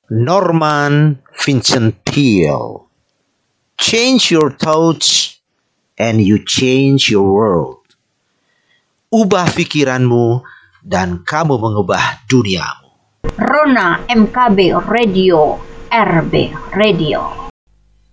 Norman Vincent Peale. Change your thoughts and you change your world. Ubah pikiranmu dan kamu mengubah duniamu. Rona MKB Radio, RB Radio.